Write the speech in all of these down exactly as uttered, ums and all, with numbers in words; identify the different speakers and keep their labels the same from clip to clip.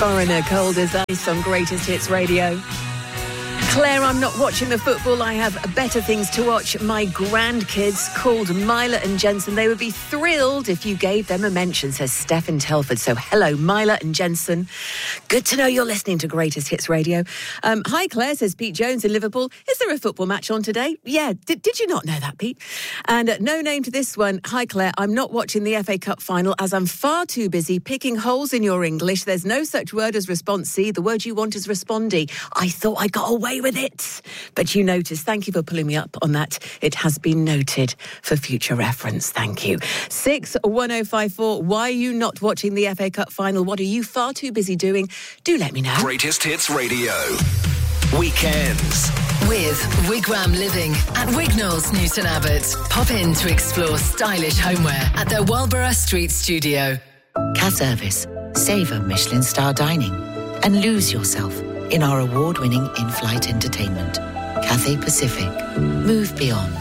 Speaker 1: Foreigner, Cold as Ice on Greatest Hits Radio. Claire, I'm not watching the football. I have better things to watch. My grandkids called Mila and Jensen. They would be thrilled if you gave them a mention, says Steph in Telford. So hello, Mila and Jensen. Good to know you're listening to Greatest Hits Radio. Um, hi, Claire, says Pete Jones in Liverpool. Is there a football match on today? Yeah. Did, did you not know that, Pete? And uh, no name to this one. Hi, Claire. I'm not watching the F A Cup final as I'm far too busy picking holes in your English. There's no such word as responsee. The word you want is respondee. I thought I got away with it. But you noticed. Thank you for pulling me up on that. It has been noted for future reference. Thank you. six one oh five four. Why are you not watching the F A Cup final? What are you far too busy doing? Do let me know.
Speaker 2: Greatest Hits Radio. Weekends.
Speaker 3: With Wigram Living at Wignall's Newton Abbot. Pop in to explore stylish homeware at their Walborough Street studio.
Speaker 4: Cat Service. Savour Michelin star dining. And lose yourself in our award-winning in-flight entertainment. Cathay Pacific. Move beyond.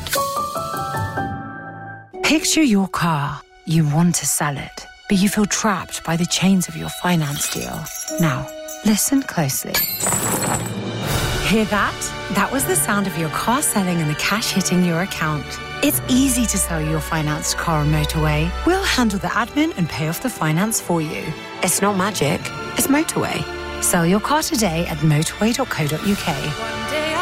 Speaker 5: Picture your car. You want to sell it, but you feel trapped by the chains of your finance deal. Now, listen closely. Hear that? That was the sound of your car selling and the cash hitting your account. It's easy to sell your financed car on Motorway. We'll handle the admin and pay off the finance for you. It's not magic, it's Motorway. Sell your car today at motorway dot co dot uk.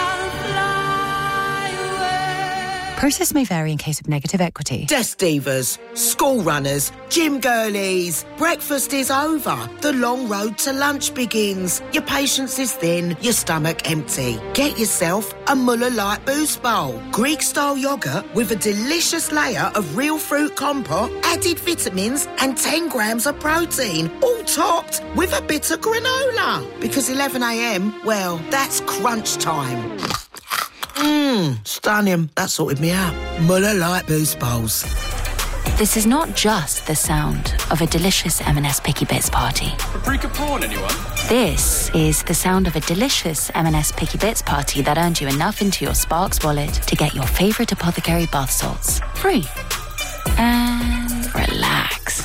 Speaker 5: Process may vary in case of negative equity.
Speaker 6: Desk divas, school runners, gym girlies. Breakfast is over. The long road to lunch begins. Your patience is thin, your stomach empty. Get yourself a Muller Light Boost Bowl. Greek-style yoghurt with a delicious layer of real fruit compote, added vitamins and ten grams of protein. All topped with a bit of granola. Because eleven a.m, well, that's crunch time. Mmm, stunning. That sorted me out. Muller Light Boost Bowls.
Speaker 7: This is not just the sound of a delicious M and S Picky Bits party.
Speaker 8: Paprika prawn, anyone?
Speaker 7: This is the sound of a delicious M and S Picky Bits party that earned you enough into your Sparks wallet to get your favourite apothecary bath salts. Free. And relax.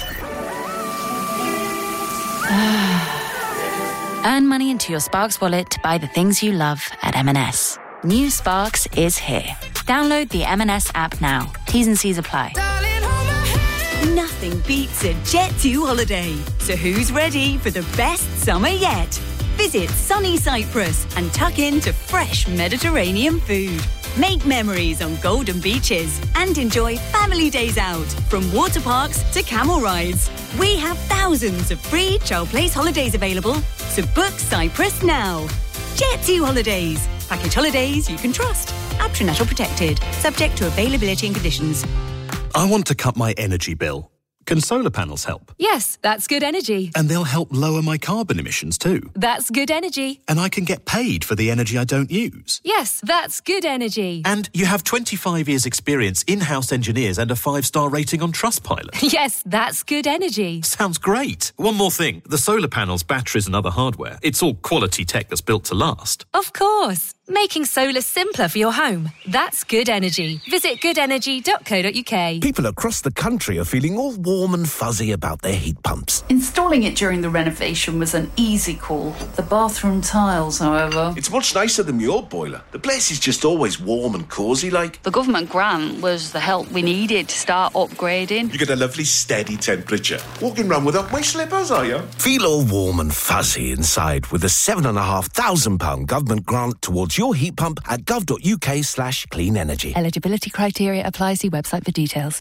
Speaker 7: Earn money into your Sparks wallet to buy the things you love at M and S. New Sparks is here. Download the M and S app now. T's and C's apply.
Speaker 9: Nothing beats a Jet two holiday. So who's ready for the best summer yet? Visit sunny Cyprus and tuck into fresh Mediterranean food. Make memories on golden beaches and enjoy family days out from water parks to camel rides. We have thousands of free child place holidays available, so book Cyprus now. Jet two Holidays. Package holidays you can trust. Abtrinatal protected. Subject to availability and conditions.
Speaker 10: I want to cut my energy bill. Can solar panels help?
Speaker 11: Yes, that's good energy.
Speaker 10: And they'll help lower my carbon emissions too.
Speaker 11: That's good energy.
Speaker 10: And I can get paid for the energy I don't use.
Speaker 11: Yes, that's good energy.
Speaker 10: And you have twenty-five years experience, in-house engineers and a five-star rating on Trustpilot.
Speaker 11: Yes, that's good energy.
Speaker 10: Sounds great. One more thing. The solar panels, batteries and other hardware, it's all quality tech that's built to last.
Speaker 11: Of course. Making solar simpler for your home. That's good energy. Visit good energy dot co dot uk.
Speaker 12: People across the country are feeling all warm and fuzzy about their heat pumps.
Speaker 13: Installing it during the renovation was an easy call. The bathroom tiles, however...
Speaker 14: It's much nicer than your boiler. The place is just always warm and cosy like.
Speaker 15: The government grant was the help we needed to start upgrading.
Speaker 14: You get a lovely steady temperature. Walking around without my slippers, are you?
Speaker 12: Feel all warm and fuzzy inside with a seven and a half thousand pound government grant towards your heat pump at gov dot uk slash clean energy.
Speaker 16: Eligibility criteria apply. See website for details.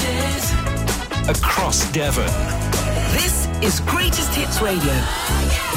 Speaker 2: Across Devon.
Speaker 6: This is Greatest Hits Radio.